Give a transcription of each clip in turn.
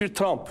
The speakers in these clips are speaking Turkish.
Bir Trump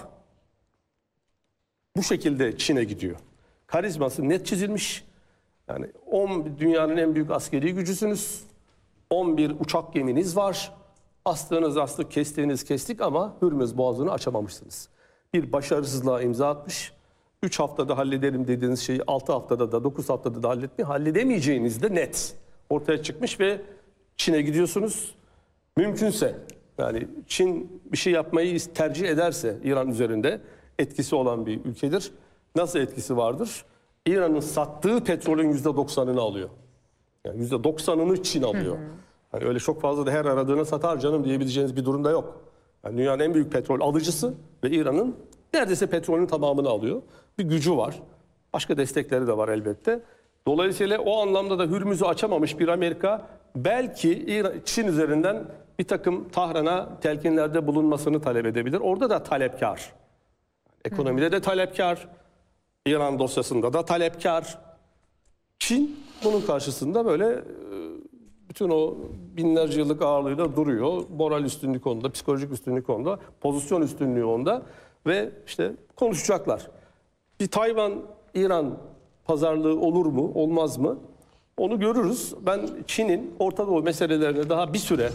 bu şekilde Çin'e gidiyor. Karizması net çizilmiş. Yani dünyanın en büyük askeri gücüsünüz. 11 uçak geminiz var. Astığınız astık, kestiğiniz kestik ama Hürmüz Boğazı'nı açamamışsınız. Bir başarısızlığa imza atmış. 3 haftada hallederim dediğiniz şeyi 6 haftada da 9 haftada da halledemeyeceğiniz de net ortaya çıkmış ve Çin'e gidiyorsunuz. Mümkünse yani Çin bir şey yapmayı tercih ederse İran üzerinde etkisi olan bir ülkedir. Nasıl etkisi vardır? İran'ın sattığı petrolün %90'ını alıyor. Yani %90'ını Çin alıyor. Yani öyle çok fazla da her aradığına satar canım diyebileceğiniz bir durumda yok. Yani dünyanın en büyük petrol alıcısı ve İran'ın neredeyse petrolün tamamını alıyor. Bir gücü var. Başka destekleri de var elbette. Dolayısıyla o anlamda da Hürmüz'ü açamamış bir Amerika belki Çin üzerinden bir takım Tahran'a telkinlerde bulunmasını talep edebilir. Orada da talepkar. Ekonomide de talepkar. İran dosyasında da talepkar. Çin bunun karşısında böyle bütün o binlerce yıllık ağırlığıyla duruyor. Moral üstünlük onda, psikolojik üstünlük onda, pozisyon üstünlüğü onda ve işte konuşacaklar. Bir Tayvan-İran pazarlığı olur mu, olmaz mı? Onu görürüz. Ben Çin'in Orta Doğu meselelerine daha bir süre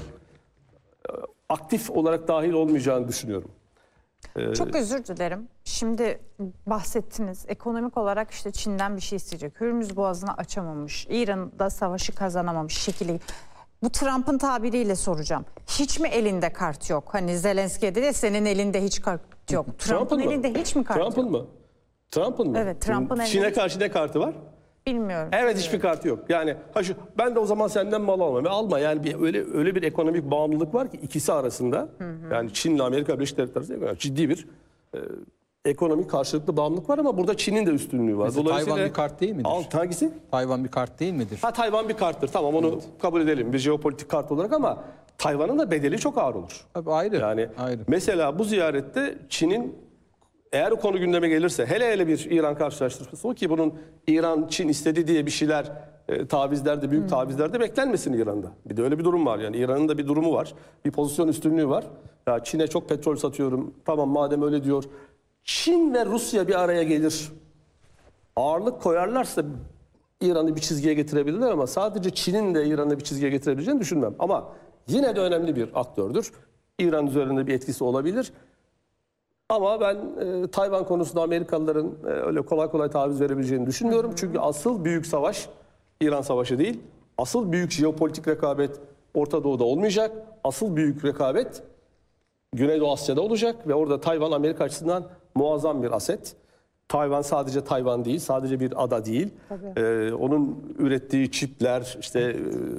aktif olarak dahil olmayacağını düşünüyorum. Çok özür dilerim. Şimdi bahsettiniz. Ekonomik olarak işte Çin'den bir şey isteyecek. Hürmüz Boğazı'nı açamamış. İran'da savaşı kazanamamış şekli. Bu Trump'ın tabiriyle soracağım. Hiç mi elinde kart yok? Hani Zelenski'ye de senin elinde hiç kart yok. Trump'ın elinde hiç mi kart yok? Trump'ın mı? Trump'ın mı? Evet, Trump'ın elinde. Çin'e karşı ne kartı var? Bilmiyorum. Evet, hiçbir kartı yok. Yani ben de o zaman senden mal almam. Alma yani öyle bir ekonomik bağımlılık var ki ikisi arasında. Yani Çin'le Amerika Birleşik Devletleri arasında ciddi bir ekonomik karşılıklı bağımlılık var ama burada Çin'in de üstünlüğü var. Mesela Tayvan bir kart değil midir? Hangisi? Tayvan bir kart değil midir? Tayvan bir karttır. Tamam, onu kabul edelim bir jeopolitik kart olarak ama Tayvan'ın da bedeli çok ağır olur. Tabii ayrı. Yani ayrı. Mesela bu ziyarette Çin'in eğer o konu gündeme gelirse hele bir İran karşılaştırması o ki bunun İran-Çin istedi diye bir şeyler tavizlerde, büyük tavizlerde beklenmesin İran'da. Bir de öyle bir durum var yani İran'ın da bir durumu var. Bir pozisyon üstünlüğü var. Ya Çin'e çok petrol satıyorum. Tamam madem öyle diyor. Çin ve Rusya bir araya gelir. Ağırlık koyarlarsa İran'ı bir çizgiye getirebilirler ama sadece Çin'in de İran'ı bir çizgiye getirebileceğini düşünmem. Ama yine de önemli bir aktördür. İran üzerinde bir etkisi olabilir. Ama ben Tayvan konusunda Amerikalıların öyle kolay kolay taviz verebileceğini düşünmüyorum. Çünkü asıl büyük savaş İran Savaşı değil. Asıl büyük jeopolitik rekabet Orta Doğu'da olmayacak. Asıl büyük rekabet Güneydoğu Asya'da olacak ve orada Tayvan Amerika açısından muazzam bir aset. Tayvan sadece Tayvan değil, sadece bir ada değil. Onun ürettiği çipler, işte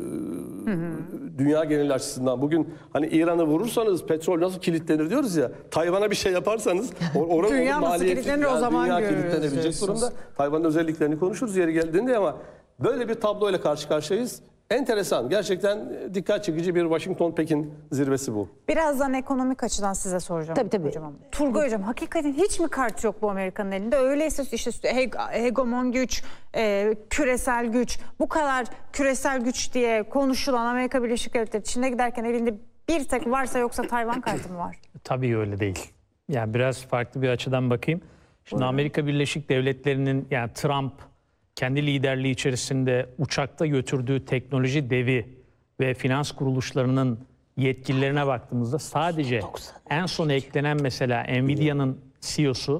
dünya geneli açısından bugün hani İran'ı vurursanız petrol nasıl kilitlenir diyoruz ya. Tayvan'a bir şey yaparsanız oranın dünya nasıl kilitlenir o zaman dünya görürüz kilitlenebilecek durumda. Tayvan'ın özelliklerini konuşuruz yeri geldiğinde ama böyle bir tabloyla karşı karşıyayız. Enteresan, gerçekten dikkat çekici bir Washington-Pekin zirvesi bu. Birazdan ekonomik açıdan size soracağım. Tabii. Hocam. Turgay Hocam, hakikaten hiç mi kart yok bu Amerika'nın elinde? Öyleyse işte hegemon güç, küresel güç, bu kadar küresel güç diye konuşulan Amerika Birleşik Devletleri Çin'e giderken elinde bir tek varsa yoksa Tayvan kartı mı var? Tabii öyle değil. Yani biraz farklı bir açıdan bakayım. Şimdi Amerika Birleşik Devletleri'nin yani Trump kendi liderliği içerisinde uçakta götürdüğü teknoloji devi ve finans kuruluşlarının yetkililerine baktığımızda sadece en son eklenen mesela Nvidia'nın CEO'su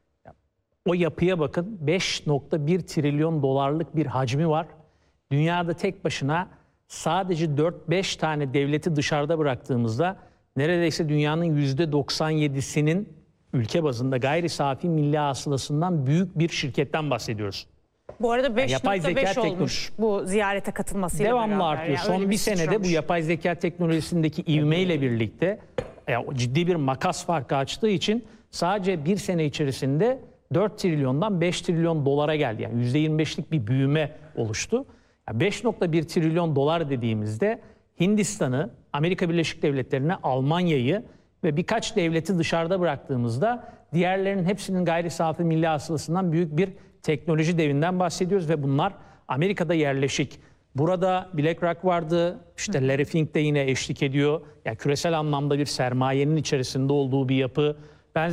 o yapıya bakın 5,1 trilyon dolarlık bir hacmi var. Dünyada tek başına sadece 4-5 tane devleti dışarıda bıraktığımızda neredeyse dünyanın %97'sinin ülke bazında gayri safi milli hasılasından büyük bir şirketten bahsediyoruz. Bu arada Yani yapay 5,5 zeka olmuş bu ziyarete katılmasıyla devamlı beraber. artıyor. Yani Son bir senede bu sıçramış. yapay zeka teknolojisindeki ivmeyle birlikte ciddi bir makas farkı açtığı için sadece bir sene içerisinde 4 trilyondan 5 trilyon dolara geldi. Yani %25'lik bir büyüme oluştu. Yani 5,1 trilyon dolar dediğimizde Hindistan'ı, Amerika Birleşik Devletleri'ne, Almanya'yı ve birkaç devleti dışarıda bıraktığımızda diğerlerinin hepsinin gayri safi milli hasılasından büyük bir teknoloji devinden bahsediyoruz ve bunlar Amerika'da yerleşik. Burada BlackRock vardı, işte Larry Fink de yine eşlik ediyor. Yani küresel anlamda bir sermayenin içerisinde olduğu bir yapı.